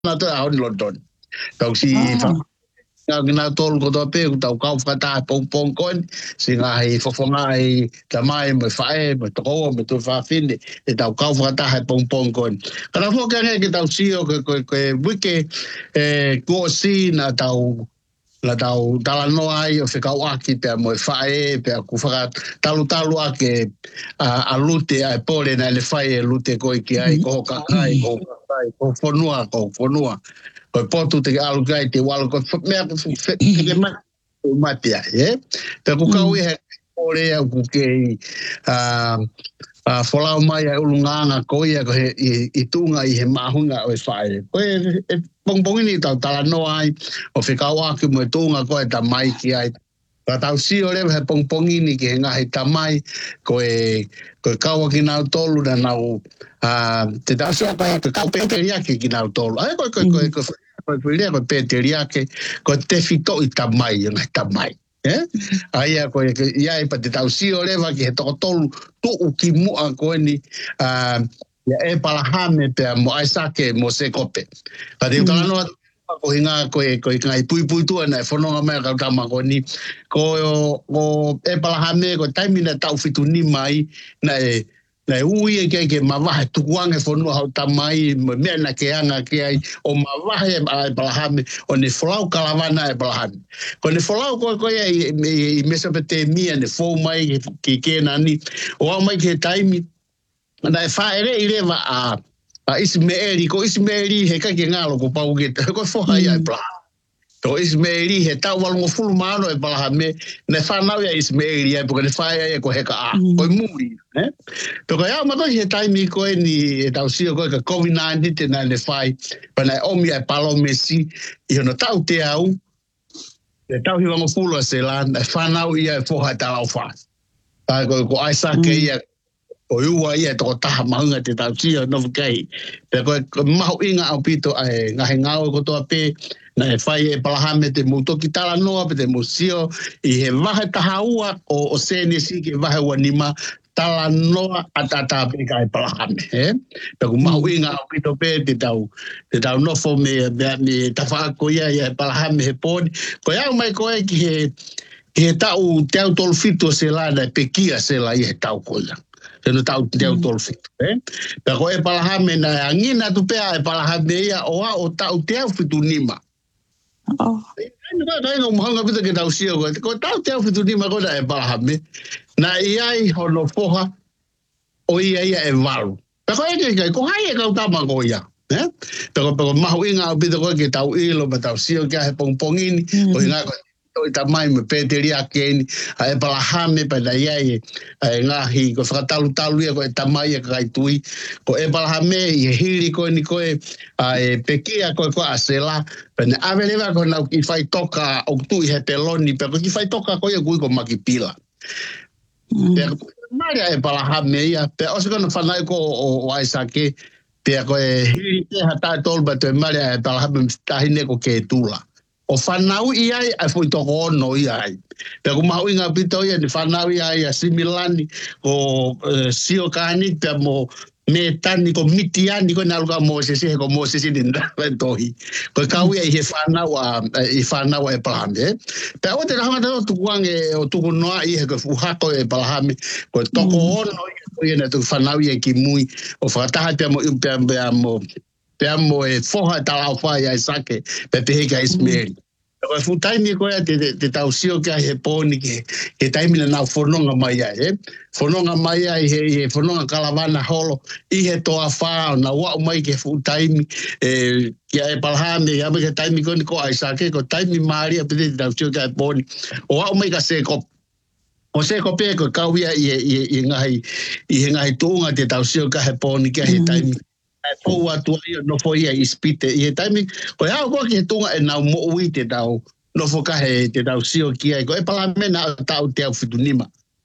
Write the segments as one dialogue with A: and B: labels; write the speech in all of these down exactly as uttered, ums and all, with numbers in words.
A: na to a London. Tau si nga ngina tolu ko to pe tau kau fata pong pong kon singa hi fofonga hi tamai mo fae mo to mo to fa fin e tau kau fata ha pong pong kon kana fo ka ke tau sio ko ko ko wike e ko si na tau la tau tala no ai o se kau aki pe mo fae pe ku fa talu talu ake a lute ai pole na le fae lute ko ki ai ko ka ai ko ko fonua ko fonua ko potu te alu gai te walo ko mea ko ke ma matia e te ku kau e ore au ku ke a a folau mai a ulunganga ko ia ko i tunga i he mahunga o fai ko e bongbong ni tau tala no ai o fe kau aki mo tunga ko e ta mai ki ai ka tau si ore he bongbong ni ke nga he ta mai ko e ko kau ki na tolu na nau a te tau so pa te kau pe te ia ki na tolu ai ko ko ko ko ko ko pe te ia ke ko te fito i ta mai nga ta mai eh ai ko ia e pa te tau si ore va ki he to tolu tu ki mu a ko ni a ya e pala hame pe mo ai sake mo se kope pa te tala no ko hinga ko ko ngai pui pui tu na fono nga me ka tama ko ni ko ko e pala hame ko taimina tau fitu ni mai na e na ui e ke ke mawahe tukuange fono hau tamai me na ke anga ke ai o mawahe ai pala hame o ne folau kalawana e pala hame ko ne folau ko ko e i Mesopotamia ne fo mai ke ke nani o mai ke taimi na e fa ere ire va a a Ismaeli ko Ismaeli he ka ke ngalo ko pau ke ko fo hai ai pla to Ismaeli he tau walungo fulu mano e pala hame ne fa nau ya Ismaeli ai porque ne fa ai ko he ka a ko muri eh to ko ya ma ko he taimi ko ni e tau sio ko ka covid nineteen te na le fai pa na o mi ai palo mesi i no tau te au e tau hi wango fulu se la e fa nau ia e fo hai tau fa ta ko ko ai sa ke ia o ua ia to taha mahunga te tau tia no kai pe ko mahu inga au pito ai nga he ngao ko to pe na e fai e palahame te muto ki tala noa pe te musio i he wahe taha ua o o sene si ke wahe ua nima tala noa atata pe kai palahame eh pe ko mahu inga au pito pe te tau te tau nofo me me tafa ko ia ia palahame he poni ko ia mai ko e ki he he tau te au tolfito se la na pe kia se la i he tau ko ia se no tau te au tolfito eh pe ko e palahame na angina tu pe e palahame ia o a o tau te au fitu nima oh no no no mohanga pito ke tau sio ko tau te au fitu nima ko da e palahame na iai hono foha o ia ia e valu pe ko e ke ko hai e kau tama ko ia eh pe ko pe ko mahu inga pito ko ke tau ilo ma tau sio ke he pongpongini ko inga ko to ta mai me peteria ke ni ai pala hame pa da ia ai ngahi ko fratalu talu ko ta mai ka tui ko e pala hame i hiri ko ni ko ai pekia ko ko asela pa na aveleva ko na ki fai toka o tu he peloni pe ko ki fai toka ko e gui ko makipila pe Maria e pala hame ia pe o se kono fanai ko o ai sake pe ko e hiri te hata tolba te Maria e pala hame tahine ko ke tula o fanau ia ai foi to ono ia ai pe ko mau inga pito ia ni fanau ia ia similani o sio kani pe mo me tani ko mitiani ko naluga mo se se ko mo se se dinda tohi ko kau ia he fanau a i fanau e palame pe o te hanga tu kuange o tu no ai he ko fuhako e palame ko to ko ono ia na tu fanau ia ki mui o fataha te mo pe mo pe amo e foha tala fai ai sake pe pe ka Ismaeli ko fu taimi ko te te tau sio ka he poni ke ke taimi na fononga mai ai e fononga mai ai he he fononga kalavana holo i he toa fa na wa mai ke fu taimi e ya e palhame ya ke taimi ko ni ko ai sake ko taimi maria pe te tau sio ka poni o wa mai ka se ko o se ko pe ko kawia i i ngai i ngai tunga te tau sio ka he poni ke he taimi po atu no foi a ispite e taimi ko ya ko ke tunga e na mo ui te tau no foka he te tau sio ki ai ko e pala mena tau te fitunima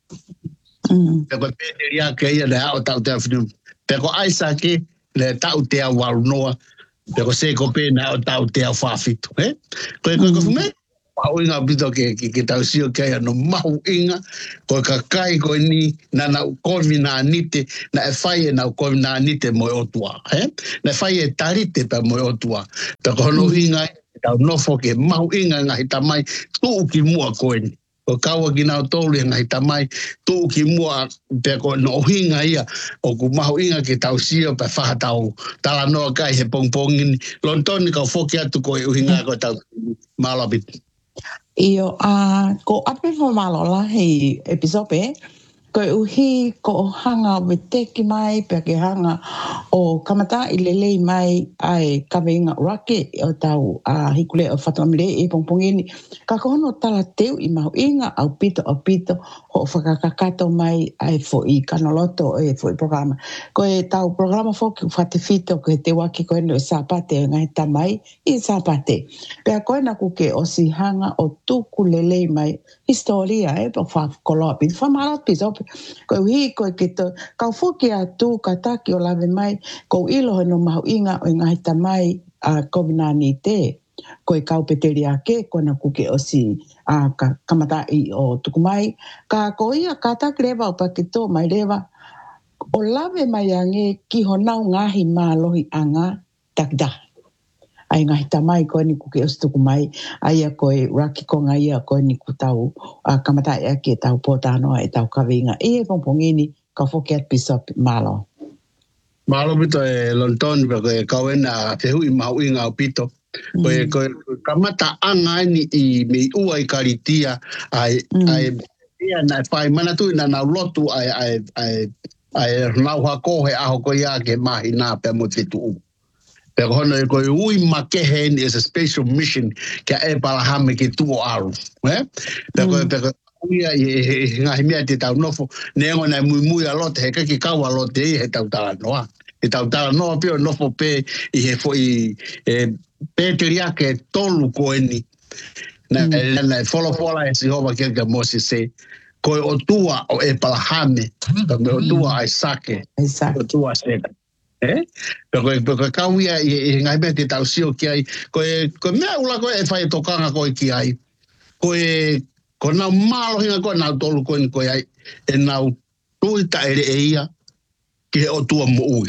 A: mm pe ko te ria ke ia le au tau te fitunima pe ko ai sa ke le tau te wa noa pe ko se ko pe na tau te fa fitu eh ko ko ko me mau inga bito ke ke ke tau sio ke no mau inga ko ka kai ko ni na na ko na nite na e fai na ko na nite mo otua he na fai e tarite pa mo otua ta ko no inga tau no fo ke mau inga nga hita mai tu ki mua ko ni o kawa ki nau tolu nga hita mai tu ki mua pe ko no inga ia o ku mau inga ke tau sio pa fa tau tala no kai he pong pong ni lontoni ka fo ke atu ko inga ko tau malabit.
B: Iyo a ko ape fo malola hei episode ko uhi ko hanga weteki mai pe ke hanga o kamata i lelei mai ai kawenga rake o tau a hikule o fatamile e pongpongini ka kono tala teu i mau inga au pito au pito ho whakakakato mai ai fo i kanoloto e fo i programa ko e tau programa fo ki whatewhito ko e te waki ko e no sapate ngai tamai i sapate pe a koe na kuke o si hanga o tuku lelei mai historia e pa whakoloa pi whamara pisope ko hi ko ke to ka foki atu ka taki o lave mai ko ilo no mau inga o ngai tamai a kovinani te ko e kau peteri ake ko na kuke o si a ka kamata i o tukumai ka ko ia ka ta kreva o pakito mai leva o lave mai ange ki honau ngahi malohi anga takda ai ngai tamai ko ni kuke o tukumai ai ko e raki ko ngai ko ni kutau a kamata e ke tau potano e tau kavinga e pongpongini ka foki at pisop malo
A: malo bito e lonton ko e kawena te hui mau inga o pito ko e ko kamata anga ni i me ua i karitia ai ai ia na fai mana tu na na lotu ai ai ai ai nau ha ko he aho ko ia ke mahi na pe mo fitu pero hono ko ui makehen is a special mission que é para hame que tu aru eh pero pero ia nga himia te tau nofo nengo na mui mui a lote he ki kawa lote he tau tala noa he tau tala noa pe nofo pe i he foi e peteria ke tolu ko eni na na follow follow esi hova ke ke mosi se ko o tua o e para hame o tua ai sake o tua se eh pero pero kawia e ngai be te tau sio ki ai ko ko me ula ko e fai tokanga ko ki ai ko e ko na malo hinga ko na tolu ko ko ai e na tuita ere ia ki o tua mo ui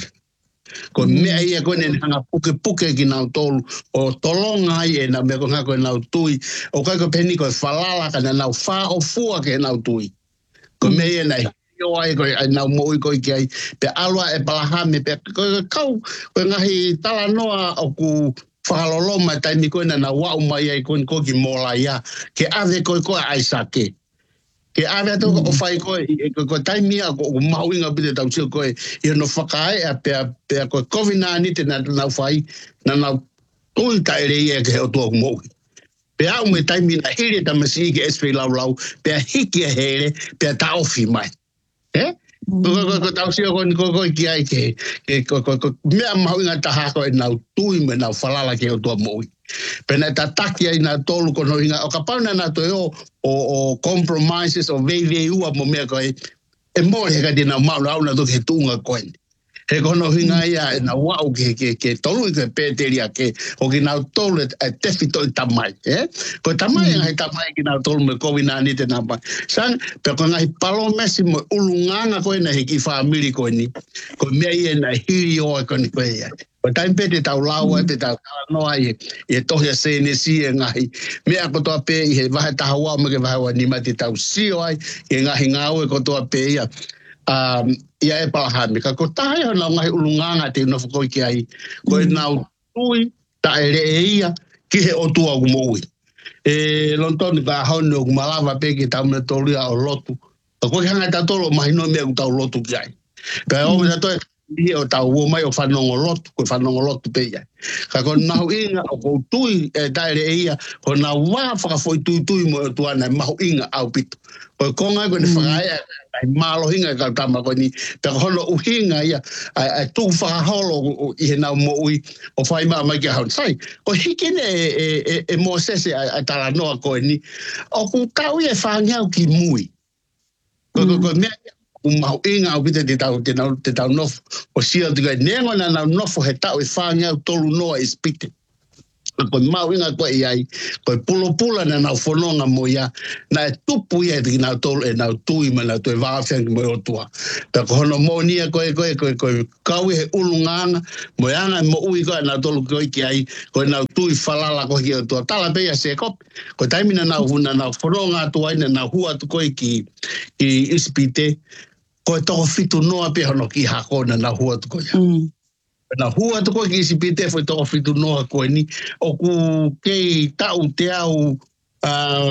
A: ko me ia ko ne hanga puke puke ki na tolu o tolonga ai e na me ko nga ko na tui o ka ko peni ko falala ka na fa o fua ke na tui ko me ia nei yo ai ko na mo ko ki ai pe alwa e palahame pe ko kau ko ngahi tala noa o ku falolo mai tai mi ko na na wa mai ai ko ko ki mola ya ke ave ko ko ai sake ke ave to o fai ko ko tai mi ko mau inga bi tau sio ko e no fakai a pe pe ko covid nine te na na fai na na tul tai re ke o to mo pe au me tai mi na hiri ta masi ke espe lau lau pe hiki here pe ta ofi mai eh ko ko tau sio ko ko ko ki ai ke ko ko ko me mau inga ta ha ko na tui me na falala ke o to mo pena ta taki ai na tolu ko no inga o kapana na to o o compromises o V V U a mo me ko e mo he ka dina mau na to ke tunga ko he kono hinga ia na wau ke ke ke tolu ke peteria ke o ki na tolu e tefito tamai eh ko tamai ngai tamai ki na tolu me covid nine te na pa san pe ko ngai palo mesi mo ulunganga ko na hiki family ko ni ko me ia na hiri o ko ni ko ia ko tai pete tau lawa pe tau no ai e to ya se ne si ngai me a ko to pe he va ta hawa me ke va wa ni ma te tau si o ai e ngai ngau ko to pe ia um ia e palahame ka ko tae na ngai ulunganga te no fo ki ai ko na tui ta ere ia ki he o tua mo ui e lontoni ba hono malava pe ki ta me tolia o lotu ko hanga ta tolo mai no me ta lotu ki ai ka o me to i o ta o mai o fanongo lotu ko fanongo lotu pe ia ka ko na inga o ko tui e ta ere ia ko na wa fa foi tui tui mo tu ana ma inga au pito ko konga ko ni fa ai malo hinga ka tama ko ni te holo uhinga ia ai tu fa holo i na mo ui o fai ma mai ka sai ko hikene e e mo sese a tala no ko ni o ku kau e fa ngau ki mui ko ko me u mau inga o bite te tau te tau te tau no o sia te nengo na na no fo he tau e fa ngau tolu no e spite ko mau inga ko ai ko pulo pula na na fononga mo ya na tupu ia ki na tol e na tui mana to va fen mo otua ta ko no mo ni ko ko ko ko kau he ulunganga mo anga mo ui ko na tol ko ki ai ko na tui falala ko ki otua tala pe se ko ko taimina na una na fononga to ai na hua to ko ki ki ispite ko to fitu no ape hono ki hakona na hua to ko ya na hua to ko ki sipite foi to fitu no ko ni o ku ke tau te au uh,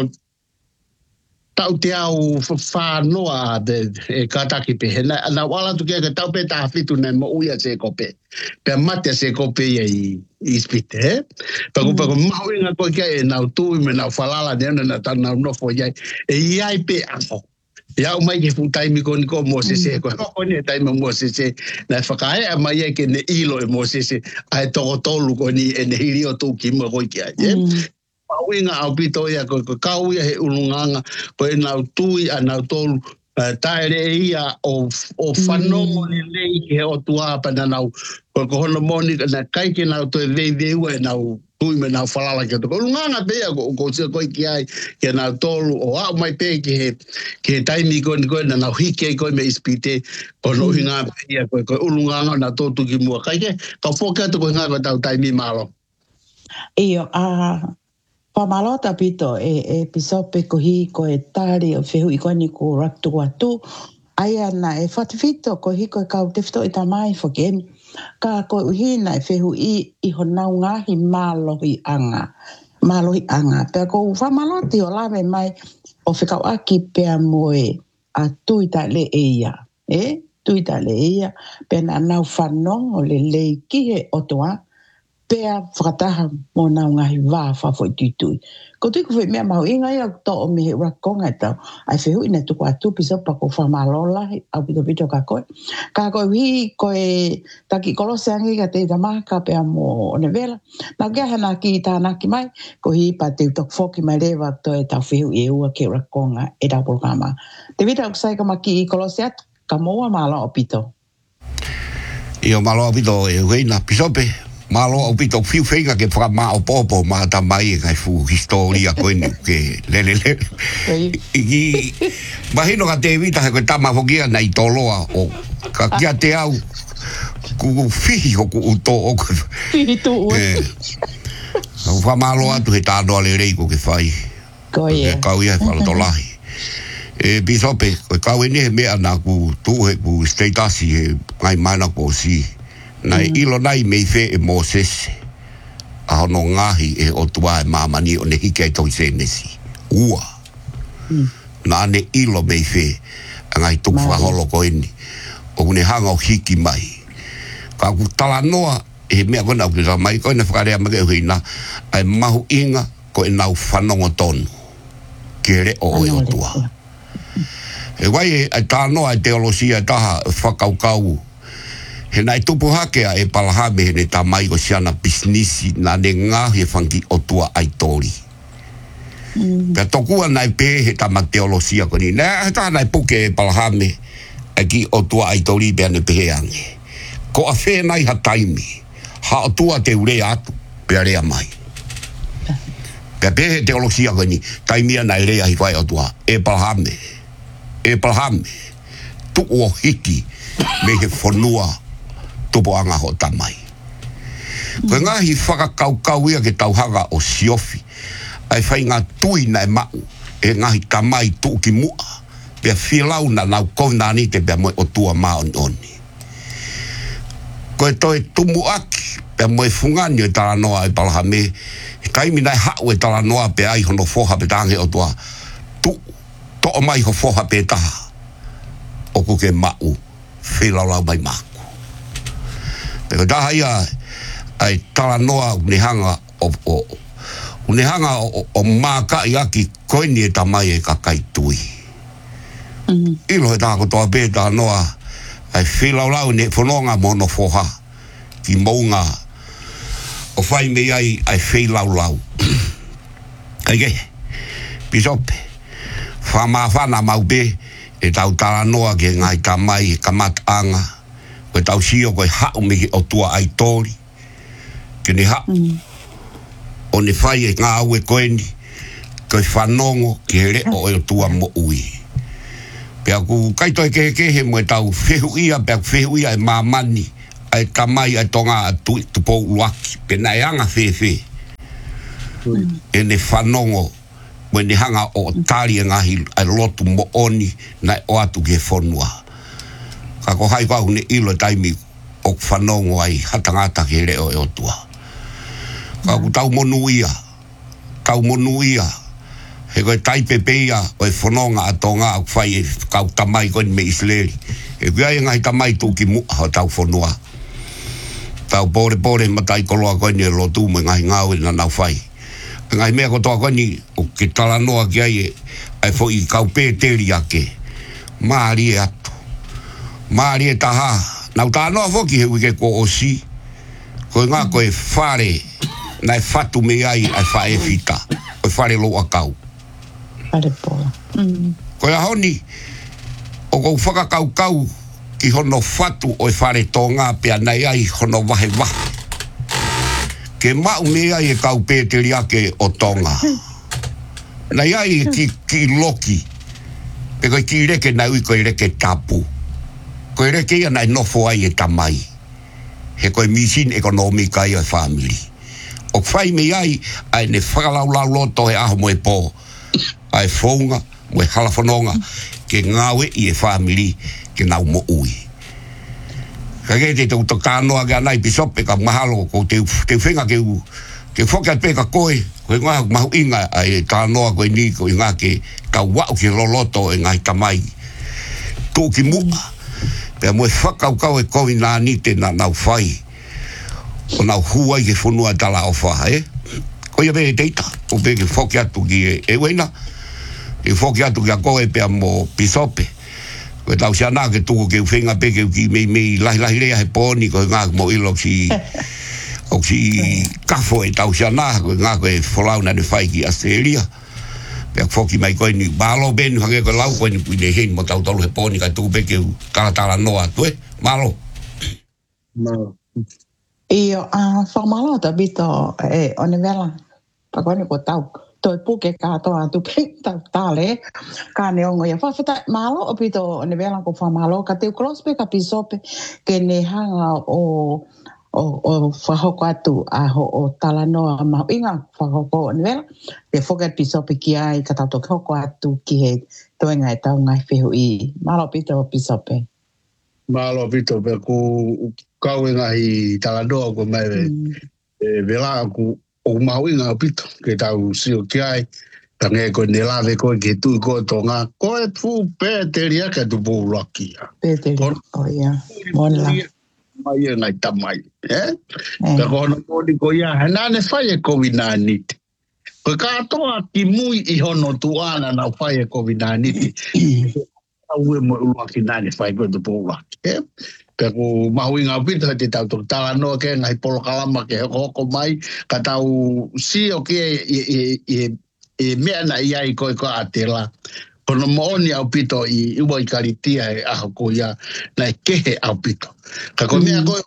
A: tau te au fa no a de e kata ki pe na na wala to ke tau pe ta fitu na mo uia se ko pe pe mate se ko pe i ispite pa ko pa ko mau inga ko ke na tu me na falala de na ta na no fo ya e ai pe afo ya o mai ke futai mi kon ko mo se se ko ko ni tai mo se se na fakai a mai ke ne ilo e mo se se ai to to lu ko ni e ne ilo to ki mo ko ki ai pa winga au pito ya ko ka u he ulunganga ko e na tui ana to taere ia o o fano ni le ke o tua pa na ko ko no moni na kai ke na to ve ve u na tui me na falala ke to ulunganga pe ko ko se ko ki ai ke na tolu o a mai pe ke ke taimi ko ko na na hike ko me ispite ko no hinga ia ko ko ulunganga na to tu ki mo kai ke ka foka to ko nga ko tau taimi malo
B: io a pa malota pito e e pisope ko hi ko e tari o fehu i ko ni ko raktu atu aia na e fatfito ko hi ko ka te fito i tamai fo ke ka ko hi na fehu i i hona nga hi malo hi anga malo hi anga pe ko fa maloti o lave mai o fika aki pe moe a tuita le eia e tuita le eia pe na na fano o le le ki he otoa pe frataha mo na nga hi va fa fo tutui ko tu ko fe me mau inga ia to o me ra konga ta ai fehu ina tu kwa tu piso pa ko fa malola a pito pito ka ko ka ko hi ko e ta ki kolo sangi ka te da maka pe mo ne vela na ga hana ki ta na ki mai ko hi pa te to fo ki mai leva to e ta fehu e u ke ra konga e da programa te vita ko sai ka ma ki kolo set ka mo mala o pito
C: io malo o pito e reina pisope malo o pito fiu feinga ke fra ma o popo ma ta mai ngai fu historia ko ni ke le le le i bahino ka te vita ko ta ma fogia na itoloa o ka kia te au ku fi ko ku to o
B: fi tu
C: e o fa malo atu he ta do le rei ko ke fai
B: ko ye
C: ka ia fa to lahi e bisope ko ka ni me ana ku tu he ku status e mai mana ko si na ilo nai me fe e Moses a no ngahi e o tua e mamani o ne hike to se nesi ua na ne ilo me fe ngai tu fa holo ko ini o ne hanga o hiki mai ka ku tala noa e me ko na ku mai ko na fare ma ke hina ai mahu inga ko e nau fanongo ton kere o o tua e wai e ta noa teologia ta whakaukau he nai tupu hakea e palahame he ne tamai o siana bisnisi na ne ngahi e whanki o tua aitori. Mm. Pea tokua nai pe he tamak teolosia ko ni. Nea he taha nai puke e palahame e ki o tua aitori pea ne pehe ange. Ko a whē nai ha taimi. Ha o tua te ure atu pea rea mai. Pea pehe teolosia ko ni taimia nai rea hi whai o tua. E palahame. E palahame. Tu o hiki me he whanua tupo anga ho tamai. Koe ngahi whakakaukau ia ke tauhanga o siofi. Ai whai ngā tui nai mau. E ngahi tamai tuu ki mua. Pea whilau na nau kouna ni te pea moe o tua maoni oni. Koe toi tumu aki. Pea moe fungani o tala noa e palahame. Kaimi nai hau e tala noa pea ai hono foha pe tange o tua. Tu, to o mai ho foha pe taha. O kuke mau. Whilau lau mai maa. Pero taha ia ai tala noa unehanga o, o unehanga o, o maka i aki koini e tamai e kakai tui. Mm. Ilo he taha ko toa pē tala noa ai whilau lau ne whanonga mono foha ki mounga o whai me ai ai whilau lau. Ai ke, pisope, whama whana mau pē e tau tala noa ke ngai tamai e kamatanga ko tau sio ko hau me o tua aitori ke ne ha mm. o ne fai e ngā au e koeni, koe whanongo ki here o e tua mo ui. Pea ku kaito e kehe kehe mo e tau whehu ia, pea whehu ia e mamani, ai tamai ai tonga atu tupo uaki, pe na e anga whewe. E ne whanongo, mo ne hanga o tari e ngahi ai lotu mo oni, na o atu ke whanua. Ka ko hai kau ne ilo taimi o whanongo ai hatangata ki here o e otua. Ka ku tau monu ia, tau monu ia, he koe taipepe ia o e whanonga a tonga au whai e kau tamai koe me Israeli. E kia e ngai tamai tūki mua ho tau whanua. Tau pore pore matai koloa koe ni e lotu mo ngai ngau e na nau whai. Ngai mea ko toa koe ni o ke talanoa ki ai e ai fo i kau pēteri ake. Maari e atu. Maari e taha. Nau tānoa foki he wike ko o si. Koe ngā koe whare na e whatu me ai ai whae whita. Koe whare lo a kau.
B: Whare poa.
C: Koe a honi, o kou whakakau kau ki hono whatu o e whare tō ngā pia nei ai hono wahe wahe. Ke mau me ai e kau pēteri ake o tonga. Nei ai e ki, ki loki. Pe koe ki reke na ui koe reke tapu. Koe reke ia nai nofo ai e tamai. He koe mission economic ai o family. O whai me ai, ai ne whakalaulau loto he aho mo e pō. Ai whaunga, mo e halafononga, ke ngawe i e family, ke nau mo ui. Ka kei te tau takanoa ke anai pisope ka mahalo, ko te, te whenga ke u, ke whokat pe ka koe, koe ngā mahu inga ai tānoa koe ni, koe ngā ke kau wau ke loloto e ngai tamai. Tū ki mua, pea mo e whakau kau e koe nā nite nā nau whai. O nau huai ke whunua tala o wha, eh? Ko ia vei teita, o pe ke whoki atu ki e, e weina, e whoki atu ki a koe pea mo pisope. Ko e tau si anā ke tuko ke whenga pe ke ki mei mei lahi lahi rea he pōni, ko e ngā mo ilo si, o si kafo e tau si anā, ko e ngā ko e wholau na ne whai ki Australia. Pea whoki mai koe ni malo benu, hange ko lau koe ni puine hen mo tau tolu he pōni, kai tuko pe ke karatala noa atu, eh? Malo.
A: Malo.
B: Io a whamalo ta bito e one vela. Pakone ko tau. Toi puke katoa tu pe tau tale. Ka ne ongo ia whawhata malo o bito one vela ko whamalo. Ka teu klospe ka pisope ke ne hanga o o o whahoko atu a ho o talanoa mau inga whahoko one vela. Te whokat pisope ki ai ka tau toke hoko atu ki he toenga e tau ngai whehu i. Malo bito pisope.
A: Malo bito pe ku kau e ngahi talanoa ko mai mm. e vela ku o mau inga pito ke tau sio ki ai tange ko ne lave ko ke tu ko tonga ko e fu pēteri ake tu pō laki
B: pēteri o ia mona
A: mai e ngai tamai eh pe ko no pōni ko ia hanane whai e COVID nineteen ko katoa ki mui i hono tuana na whai e COVID nineteen au e mo laki nane whai ko tu pō laki eh pe ko mahui ngā pita te tau tō talanoa ke ngai polo kalama ke hoko mai ka tau si o ke e, e, e, e mea na ia i koe ko a te la kono mooni au pito i iwa i karitia e aho ko ia na e kehe au pito ka ko mea koe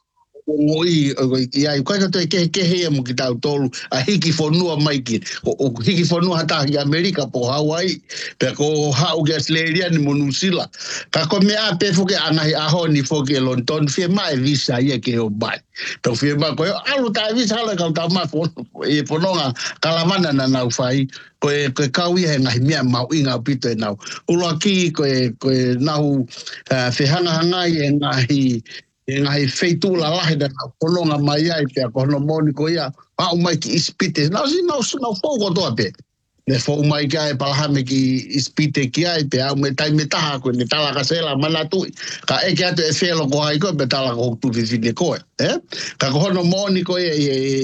A: o i ia i koe kato e kehe kehe e mo ki tau tolu a hiki whanua mai ki o, o hiki whanua hata ki Amerika po Hawaii pe ko hau ki Australia ni mo Nusila ka ko mea pe foke anahi aho ni foke e London fie mai visa ia ke o bai tau fie mai koe alu tae visa hala kau tau mai e whanonga kalamana na nau whai koe koe kau ia he ngahi mea mau inga pito e nau uloa ki koe koe nau uh, whihanga hangai e ngahi e ngai feitu la lahe da kolonga mai ai pe ko no moni ko ia pa mai ki ispite na si no no fogo to pe ne fo mai ka e palahame ki ispite ki ai pe au me tai metaha ko ne tala ka sela mana tu ka e ke ate e felo ko ai ko pe tala ko tu vi de ko eh ka ko no moni ko e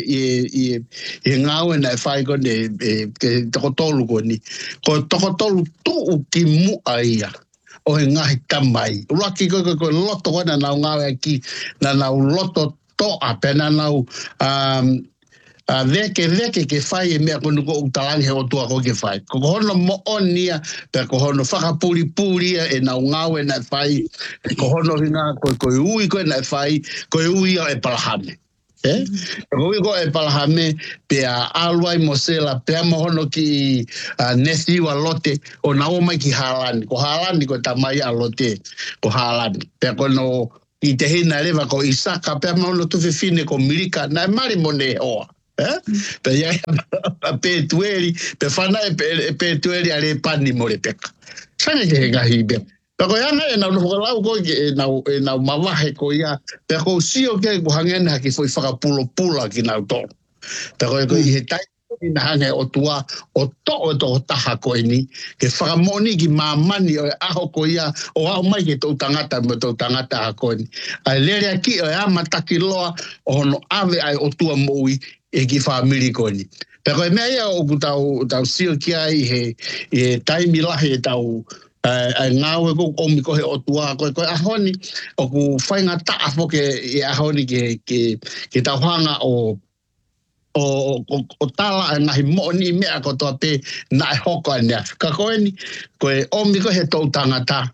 A: e e e ngau na fai ko ne ke to tolu ko ni ko to tolu tu ki mu ai o he ngahi tamai. Uraki koe koe koe loto wana nau ngawe ki, na nau loto to a pena nau um, uh, veke veke ke whai e mea konu ko utalangi he o tua ko ke whai. Ko hono mo onia, pe ko hono whakapuri puri e nau ngawe na whai, ko hono hina koe koe ui koe na whai, koe ui o e palahame. Eh? Rui ko e palahame pe a alwai mosela pe mohono ki uh, nesi wa lote o na o mai ki halani. Ko halani ko tamai a lote ko halani. Pe ko no i te hina lewa ko isaka pe mohono tu fine ko milika na mari mone oa. Eh? Pe ia pe tueri pe fana pe, pe tueri ale pani mole peka. Sane ke gahi be. Pero ya na na no lau ko na na mawahe ko ya pero sio ke ko hangena ki foi faka pulo pula ki na to. Pero ko i tai na hanga o tua o to o to taha ko ni ke faka moni ki mamani o aho ko ya o au mai ke to tangata mo to tangata ko ni. Ai lere ki o ya mataki loa o no ave ai o tua moi e ki family ko ni. Pero me ia o tau tau sio ki ai he e tai milahe tau ai ngawe ko omi ko he o tua ko ko ahoni o ku fainga ta afo ke e ahoni ke ke ke ta hanga o o o tala na hi moni me ko to pe na hoko ania ka ko ni ko omi ko he to tangata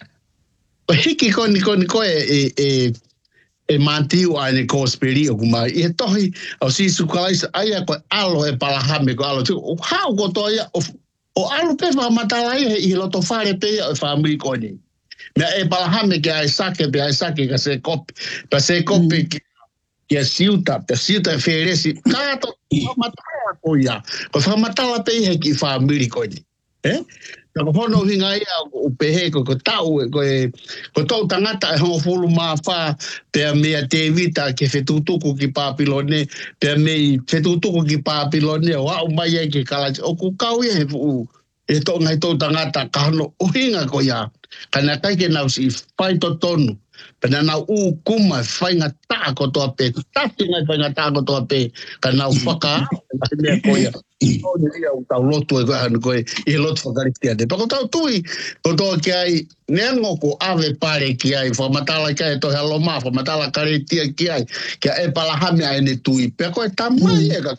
A: o hiki ko ni ko ni ko e e e mantiu ai ko speri o kuma e tohi o si su kais ai ko alo e palahame ko alo o how ko to ia o alu pe fa matala i loto fare pe o family ko ni me e palahame ke ai sake pe ai sake ka se cop pa se copy ke ke siuta pe siuta feresi ka to matala ko ya ko fa matala pe he ki family ko ni eh ko hono hinga ia o pehe ko ko tau ko ko tau tangata e ho fulu ma fa pe me te vita ke fetutuku ki papilone pe me fetutuku ki papilone wa o mai ke kala o ku kau e fu e to ngai to tangata ka no o hinga ko ya kana kai ke na si fai to tonu pena na u kuma fai nga ta ko to pe tati ngai fai nga ta ko to pe kana u faka me ko ya o dia o tau lotu e ko ko e lotu fakaristia de pero tau tui ko to ke ai nengo ko ave pare ki ai fo matala ka to helo ma fo matala karitia ki ai ke e palahame ai ne tui pe ko tamai e ka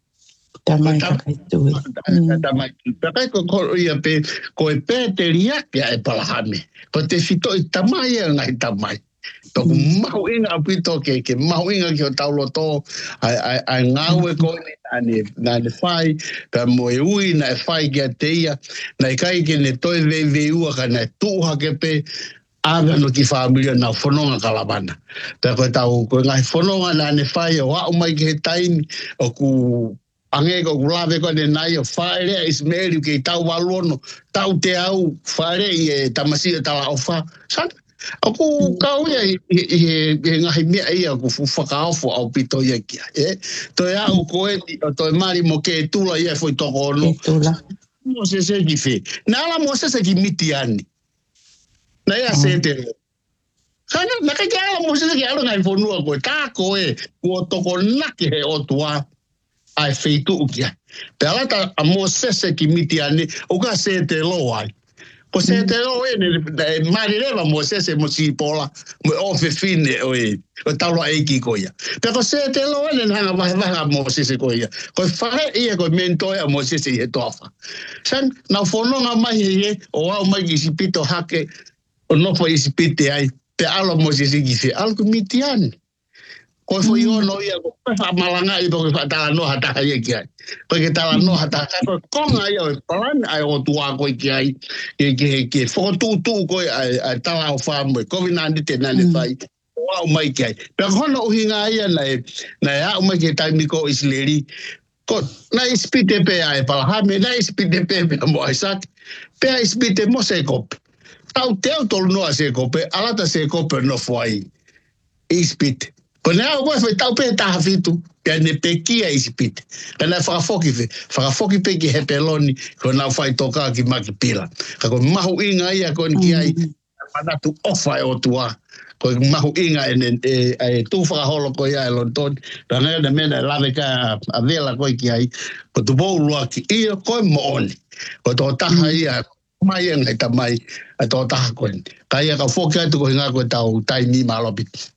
B: tamai ka tui
A: tamai pe ko ko ia pe ko e pe te ria ke e palahame ko te fito i tamai e ngai tamai to mau inga apito ke ke mau inga ki o taulo to ai ai ai ngawe ko ni ani na le fai ka mo e ui na fai ke teia na kai ke ne toi ve ve u ka na tu ha ke pe aga no ki familia na fononga kalabana pe ko tau ko ngai fononga na ne fai o wa mai ke tain o ku ange ko lave ko de nai o fai is meri ke tau walono tau te au fai e tamasi ta la ofa san aku kau ia e ngahi mea ia ku whakaofo au pito ia kia e to ia u koe to mari mo ke tula ia foi toko ono mo se se ki fe na ala mo se se ki miti ani na ia se te kana na ka ala mo se se ki ala ngai fonua koe ka koe ko toko nake he o tua ai feitu ukia pe ala ta mo se se ki miti ani o ka se te lo ai ko se te o e ne mari leva mo se se mo si pola mo o fe fine o e o talo e ki ko ia pe ko se te lo e na va va mo se se ko ia ko fare ia ko mento e mo se se e tofa san na fono nga mai e o au mai ki si pito hake o no fo isi pite ai pe alo mo se se ki se algo mitiani ko fo yo no ia ko fa malanga i ko fa ta no hata ia ki ai porque tala no hata ko konga ia plan ai o tua ko ki ai ke ke ke fo tu tu ko ai tala o fa mo covid nineteen na le fai wa o mai ki ai pero hono o hinga ia na na ia o mai ke tai mi ko isleri ko na ispite pe ai pala ha me na ispite pe mo ai sak pe ispite mo se ko tau teu tol no se ko pe alata se ko pe no foi ispite Kone au koe whai tau pe taha fitu, pia ne pe kia isi pite. Kana whakafoki fe, whakafoki pe ki he peloni, ko nau whai toka ki maki pila. Ka koe mahu inga ia koe ki ai, manatu ofa e o tua. Koe mahu inga e, e, e tu whakaholo koe ia e lontoni. Ka ngai na mena e lave ka a vela koe ki ai, ko tu bou lua ki ia koe mooni. Ko tō taha ia, mai e ngai ta mai, a tō taha koe. Ka ia ka whoki atu koe ngā koe tau tai ni malopiti.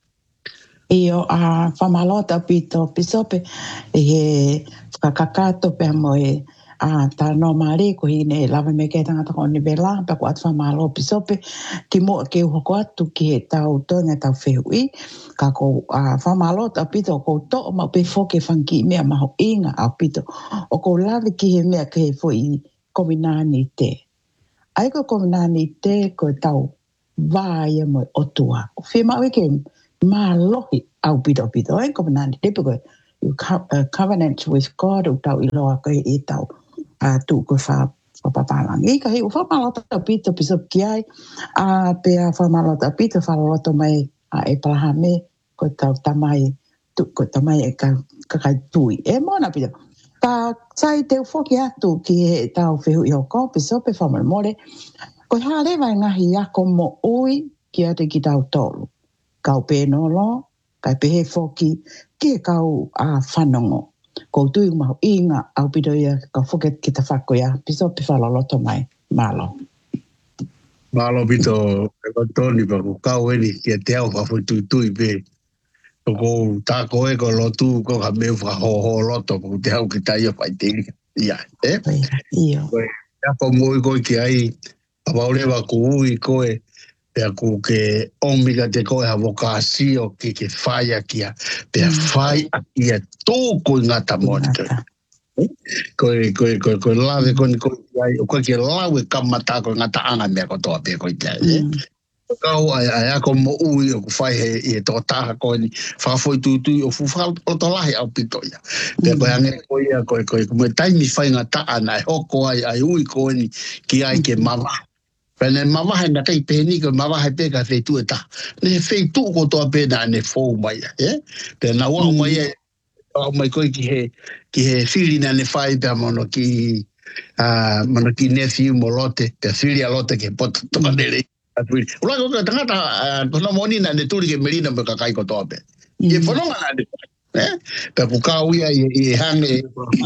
B: Io a whamalota pito pisope e he whakakato pe mo e a ta no mare ko hine lava me ke tanga ko ni bela pa ko atfa malo pisope ki mo ke ho ko atu ki he tau tonga tau feui ka ko a fa malo ta pito ko to ma pe fo ke fanki me ma ho inga a pito o ko lava ki he me ke fo i kominani te ai ko kominani te ko tau vai mo otua fe ma we ke ma lohi au pito pito ai kominani te ko you covenant with God o tau i loa ko e tau a tu ko fa fa papalang i ka hi fa malota pito piso kiai a pe a fa malota pito fa loto mai a e plahame ko tau tamai tu ko tamai e ka ka kai tui e mona pito ka sai te fo ki atu ki e tau fe i o ko piso pe fa more ko ha le vai nga hi a ko mo ui ki ate ki tau tolu kau pe no lo kai pe he fo ki ki kau a whanongo. Ko tui maho inga au pido ia ka whuket ki ta whako ia. Piso pi whala loto mai. Malo.
A: Malo pito e ko toni pa ko kau eni ki te au whawhu tui tui pe. Ko tā ko e ko lotu ko ka meu wha ho ho loto ko te au ki ta ia whai te ia. Eh?
B: Iyo.
A: Koe, ia ko moi koe ki ai a waurewa ko ui koe pea ku ke omega te koe ha vokasio ki ke whaia kia pea whai a kia tōko ngata mōrika koe koe koe koe lawe koe koe ai o koe ke lawe kamata koe ngata anga mea ko toa pea koe kia kau ai ai ako mo ui o ku whai he i e tō taha koe ni whawhoi tūtui o fuwhau o tō lahi au pito ia pea koe ange koe ia koe koe koe taimi whai ngata ana ai hoko ai ai ui koe ni ki ai ke mawa Pene mawahe na kai pēni ko mawahe pē ka wheitu e ta. Ne wheitu ko toa pēna ne fōu mai. Eh? Pēna wau mai e, wau mai koe ki he, ki he whirina ne whai pēa mono ki, uh, mono ki nephew mo lote, pēa whiri a lote ke pota toka nere. Ula ko ka tangata, kono moni na ne turi ke merina mo ka kai ko toa pē. I e whanonga na ne. Eh? Pēa ku kauia i hange,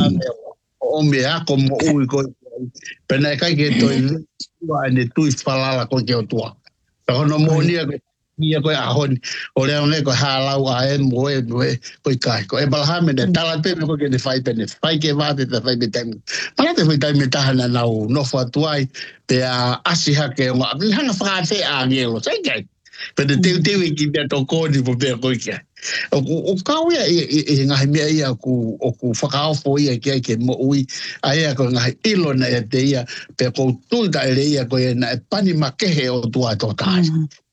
A: o me ako mo ui koe. Pēna e kai ke toi ua ne tui whalala ko ke o tua. Ka hono mōnia ko ia koe ahoni. O leo ne ko hālau a e moe moe koe kai. Ko e balahame ne tala pēme ko ke ne whai pēne. Whai ke wāpe te whai me taimu. Mana te whai taimu tahana nau nofo atuai pe a asi hake o ngā. Hanga whakate a ngelo. Sai kai. Pēne teu teu i ki mea tō kōni po pēa koe kia. O, o kauia e ngahi mea ia ku, o ku whakaofo ia ki ai ke mo ui a ia ko ngahi ilo na ia te ia pe kou tulta e le ia ko ia na e pani makehe o tua tō tāi.